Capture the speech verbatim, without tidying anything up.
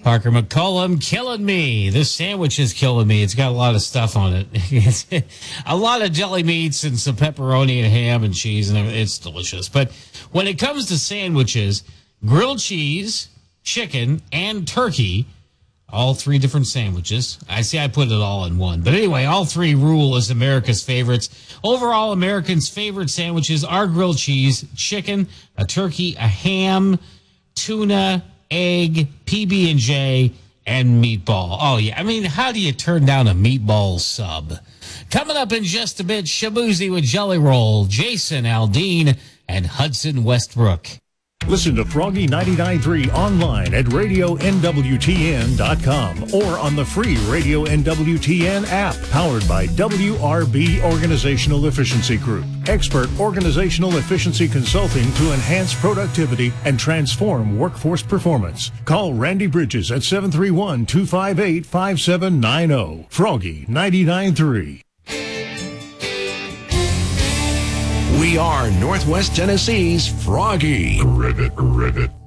Parker McCollum killing me. This sandwich is killing me. It's got a lot of stuff on it. It's a lot of jelly meats and some pepperoni and ham and cheese, and it's delicious. But when it comes to sandwiches, grilled cheese, chicken, and turkey, all three different sandwiches. I see I put it all in one. But anyway, all three rule as America's favorites. Overall, Americans' favorite sandwiches are grilled cheese, chicken, a turkey, a ham, tuna, egg, P B and J, and meatball. Oh, yeah. I mean, how do you turn down a meatball sub? Coming up in just a bit, Shabuzi with Jelly Roll, Jason Aldean, and Hudson Westbrook. Listen to Froggy ninety-nine point three online at radio N W T N dot com or on the free Radio N W T N app, powered by W R B Organizational Efficiency Group. Expert organizational efficiency consulting to enhance productivity and transform workforce performance. Call Randy Bridges at seven three one, two five eight, five seven nine zero. Froggy ninety-nine point three. We are Northwest Tennessee's Froggy. Rivet, rivet.